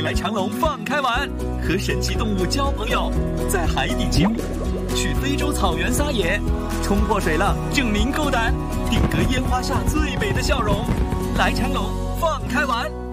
来长隆放开玩，和神奇动物交朋友，在海底起舞，去非洲草原撒野，冲破水浪证明够胆，定格烟花下最美的笑容。来长隆放开玩。